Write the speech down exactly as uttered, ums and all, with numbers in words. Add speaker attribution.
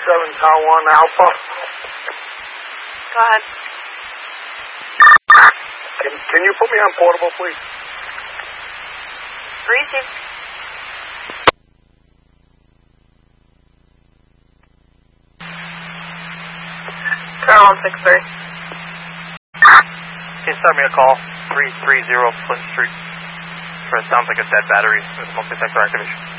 Speaker 1: seven Taiwan Alpha.
Speaker 2: Go ahead.
Speaker 1: Can, can you put me on portable, please?
Speaker 2: Receive. Tower one six three.
Speaker 3: Can you start me a call? three three zero Flint Street. For it sounds like a dead battery with multi-sector activation.